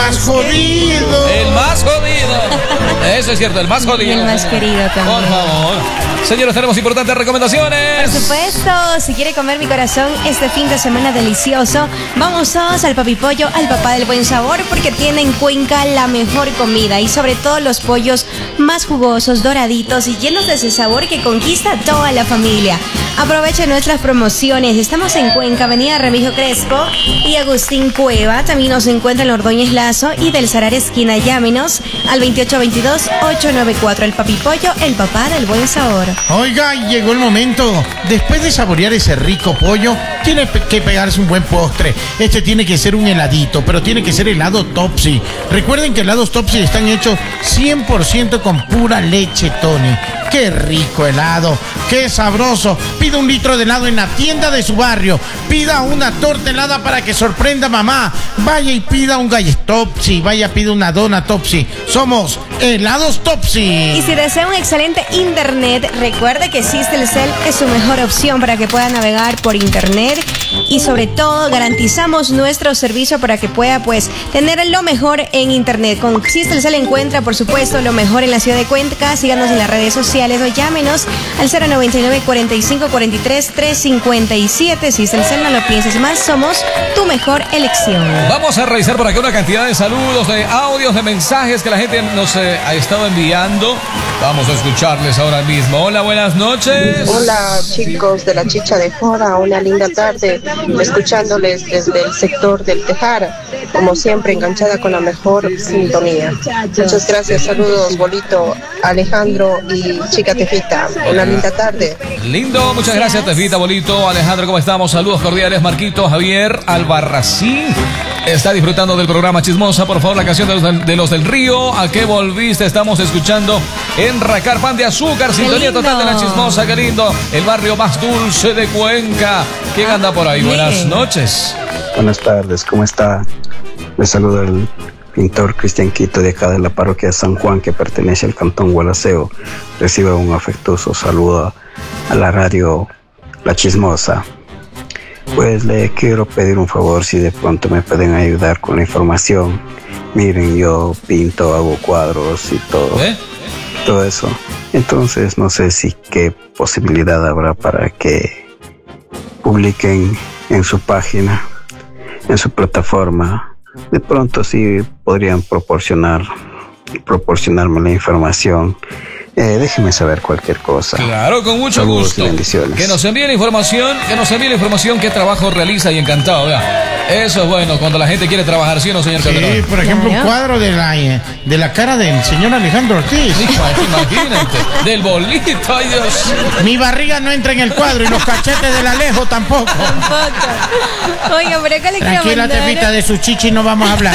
más jodido. El más jodido. Eso es cierto, el más jodido. Y el más querido también. Por favor. Señores, tenemos importantes recomendaciones. Por supuesto, si quiere comer mi corazón este fin de semana delicioso, vamos todos al Papipollo, al papá del buen sabor, porque tiene en Cuenca la mejor comida y sobre todo los pollos más jugosos, doraditos y llenos de ese sabor que conquista a toda la familia. Aproveche nuestras promociones. Estamos en Cuenca, avenida Remigio Crespo y Agustín Cueva. También nos encuentra en Ordóñez Lazo y del Salar esquina. Llámenos al 2822-894. El Papipollo, el papá del buen sabor. Oiga, llegó el momento. Después de saborear ese rico pollo, tiene que pegarse un buen postre. Este tiene que ser un heladito, pero tiene que ser helado Topsy. Recuerden que helados Topsy están hechos 100% con pura leche Tony. ¡Qué rico helado! ¡Qué sabroso! Pida un litro de helado en la tienda de su barrio. Pida una torta helada para que sorprenda a mamá. Vaya y pida un gallet Topsy. Vaya, pida una dona Topsy. Somos Helados Topsy. Y si desea un excelente internet, recuerde que Xtelcel es su mejor opción para que pueda navegar por internet. Y sobre todo garantizamos nuestro servicio para que pueda tener lo mejor en internet. Con Xtelcel encuentra por supuesto lo mejor en la ciudad de Cuenca. Síganos en las redes sociales o llámenos al 099 45 43 357. Xtelcel, no lo pienses más, somos tu mejor elección. Vamos a revisar por acá una cantidad de saludos, de audios, de mensajes que la gente nos ha estado enviando. Vamos a escucharles ahora mismo. Hola, buenas noches. Hola chicos de la Chicha de Joda, una linda tarde, escuchándoles desde el sector del Tejar, como siempre enganchada con la mejor sintonía. Muchas gracias, saludos Bolito, Alejandro y Chica Tefita, una linda tarde. Lindo, muchas gracias Tefita, Bolito, Alejandro, ¿cómo estamos? Saludos cordiales, Marquito, Javier, Albarracín. Está disfrutando del programa Chismosa, por favor, la canción de los del Río. ¿A qué volviste? Estamos escuchando en Racar, Pan de Azúcar, sintonía total de la Chismosa, qué lindo. El barrio más dulce de Cuenca. ¿Quién anda por ahí? Buenas noches. Buenas tardes, ¿cómo está? Les saluda el pintor Cristian Quito de acá de la parroquia de San Juan, que pertenece al cantón Gualaceo. Reciba un afectuoso saludo a la radio La Chismosa. Pues le quiero pedir un favor, si de pronto me pueden ayudar con la información. Miren, yo pinto, hago cuadros y todo eso. Entonces no sé si qué posibilidad habrá para que publiquen en su página, en su plataforma. De pronto sí podrían proporcionarme la información. Déjeme saber cualquier cosa. Claro, con mucho Saludos gusto. Y bendiciones. Que nos envíe la información, qué trabajo realiza y encantado, ¿verdad? Eso es bueno, cuando la gente quiere trabajar, ¿sí o no, señor Calderón? Sí, por ejemplo, un cuadro de la cara del señor Alejandro Ortiz. Imagínate, del bolito, ay Dios. Mi barriga no entra en el cuadro y los cachetes del Alejo tampoco. Oiga, pero acá le quiero Tranquila, mandar... Tefita, de su chichi no vamos a hablar.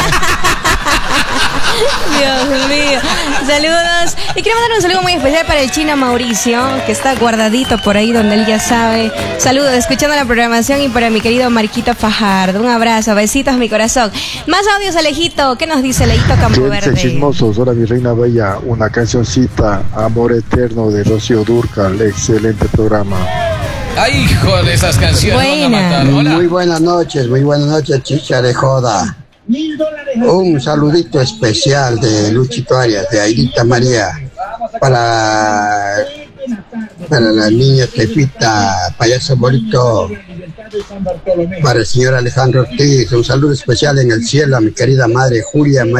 Dios mío. Saludos. Y quiero mandar un saludo muy especial para el chino Mauricio, que está guardadito por ahí donde él ya sabe. Saludos, escuchando la programación, y para mi querido Marquito Fajardo. Un abrazo, besitos mi corazón. Más audios, Alejito. ¿Qué nos dice Alejito Campoverde? Chismosos, hola mi reina bella. Una cancioncita, Amor Eterno de Rocío Dúrcal. Excelente programa. Ay, hijo de esas canciones. Buena. Muy buenas noches, Chicha de Joda. Un saludito especial de Luchito Arias, de Aidita María, para la niña Tefita, payaso bonito, para el señor Alejandro Ortiz. Un saludo especial en el cielo a mi querida madre Julia